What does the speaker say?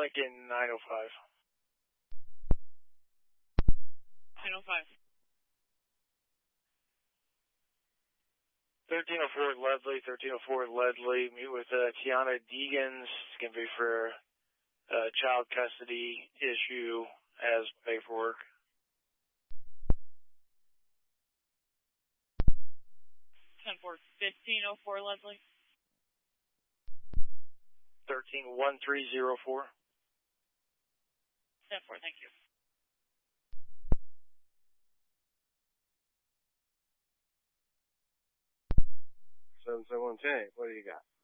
Lincoln 905. 905. 1304 Ledley, 1304 Ledley. Meet with Tiana Deegans. It's going to be for child custody issue as paperwork. 10-4, 1504 Ledley. 131304. 10-4, thank you. 77110, what do you got?